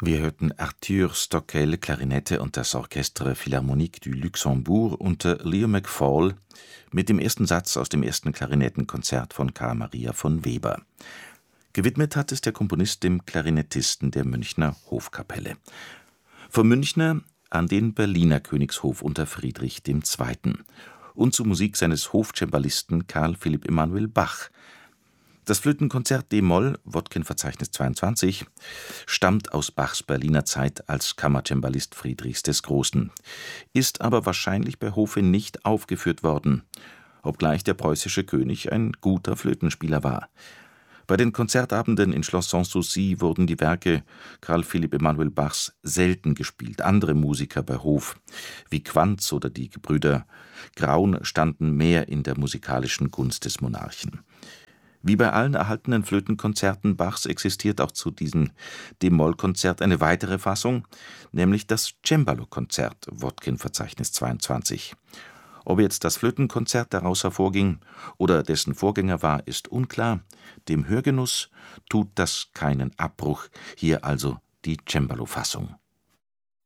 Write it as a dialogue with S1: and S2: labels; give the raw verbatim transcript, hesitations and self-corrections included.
S1: Wir hörten Arthur Stockel, Klarinette und das Orchestre Philharmonique du Luxembourg unter Leo McFall mit dem ersten Satz aus dem ersten Klarinettenkonzert von Carl Maria von Weber. Gewidmet hat es der Komponist dem Klarinettisten der Münchner Hofkapelle. Vom Münchner an den Berliner Königshof unter Friedrich der Zweite. und zu Musik seines Hofcembalisten Carl Philipp Emanuel Bach. Das Flötenkonzert d-Moll, Wodkin-Verzeichnis zweiundzwanzig, stammt aus Bachs Berliner Zeit als Kammercembalist Friedrichs des Großen, ist aber wahrscheinlich bei Hofe nicht aufgeführt worden, obgleich der preußische König ein guter Flötenspieler war. Bei den Konzertabenden in Schloss Sanssouci wurden die Werke Carl Philipp Emanuel Bachs selten gespielt. Andere Musiker bei Hof, wie Quantz oder die Gebrüder Graun, standen mehr in der musikalischen Gunst des Monarchen. Wie bei allen erhaltenen Flötenkonzerten Bachs existiert auch zu diesem d-Moll-Konzert eine weitere Fassung, nämlich das Cembalo-Konzert, Wodkin-Verzeichnis zweiundzwanzig. Ob jetzt das Flötenkonzert daraus hervorging oder dessen Vorgänger war, ist unklar. Dem Hörgenuss tut das keinen Abbruch, hier also die Cembalo-Fassung.